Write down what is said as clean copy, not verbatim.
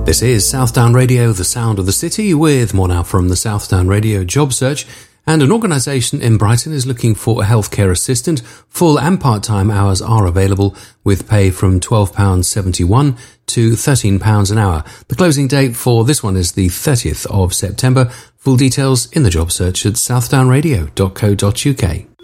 This is Southdown Radio, the sound of the city, with more now from the Southdown Radio job search. And an organisation in Brighton is looking for a healthcare assistant. Full and part-time hours are available, with pay from £12.71 to £13 an hour. The closing date for this one is the 30th of September. Full details in the job search at southdownradio.co.uk.